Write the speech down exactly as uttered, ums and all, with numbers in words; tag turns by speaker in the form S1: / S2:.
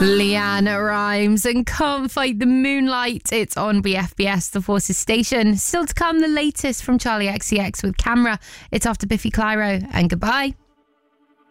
S1: Leanne Rhymes and Can't Fight the Moonlight. It's on B F B S, the Forces station. Still to come, the latest from Charlie X C X with Camera. It's after Biffy Clyro, and goodbye.